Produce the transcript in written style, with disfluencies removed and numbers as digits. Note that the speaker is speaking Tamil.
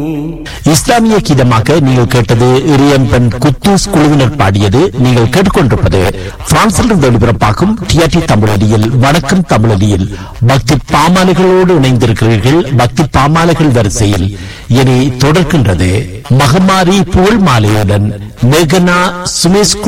இஸ்லாமிய கீதமாக நீங்கள் கேட்டது இரியம்பன் குத்தூஸ் குழுவினர் பாடியது. நீங்கள் கேட்டுக்கொண்டிருப்பது பிரான்சிலிருந்து ஒளிபரப்பாகும் டிஆர்டி தமிழொலியில் வணக்கம் தமிழொலியில் பக்தி பாமாலைகளோடு இணைந்திருக்கிறீர்கள். பக்தி பாமாலைகள் வரிசையில் இனி தொடர்கின்றது மகமாரி புகழ் மாலையுடன் மேகனா சுமேஷ்